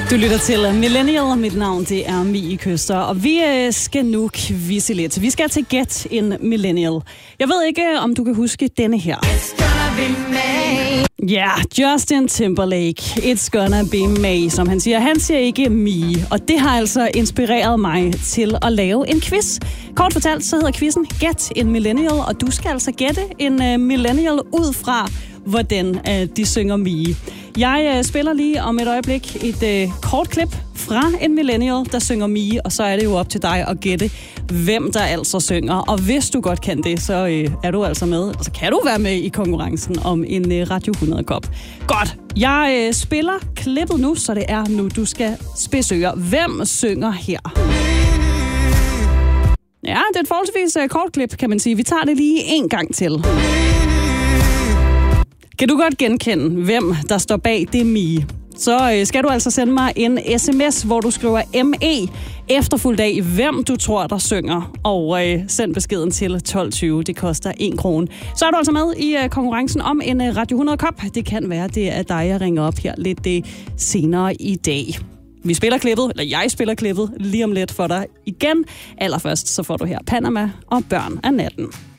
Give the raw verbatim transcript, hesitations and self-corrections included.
Du lytter til Millennial. Mit navn det er Mie Køster, og vi skal nu quizze lidt. Vi skal til Gæt en Millennial. Jeg ved ikke, om du kan huske denne her. Ja, yeah, Justin Timberlake. It's gonna be May, som han siger. Han siger ikke Mie, og det har altså inspireret mig til at lave en quiz. Kort fortalt, så hedder quizzen Gæt en Millennial, og du skal altså gætte en uh, millennial ud fra, hvordan uh, de synger Mie. Jeg uh, spiller lige om et øjeblik et uh, kort klip fra en millennial, der synger Mie, og så er det jo op til dig at gætte, hvem der altså synger. Og hvis du godt kan det, så uh, er du altså med, og så kan du være med i konkurrencen om en uh, Radio hundrede-kop. Godt, jeg uh, spiller klippet nu, så det er nu, du skal spidsøre. Hvem synger her? Ja, det er et forholdsvis uh, kort klip, kan man sige. Vi tager det lige en gang til. Kan du godt genkende, hvem der står bag det Mie? Så øh, skal du altså sende mig en sms, hvor du skriver M E efterfulgt af, hvem du tror, der synger. Og øh, send beskeden til tolv tyve. Det koster en krone. Så er du altså med i øh, konkurrencen om en øh, Radio hundrede-kop. Det kan være, det er dig, jeg ringer op her lidt det senere i dag. Vi spiller klippet, eller jeg spiller klippet lige om lidt for dig igen. Allerførst så får du her Panama og Børn af natten.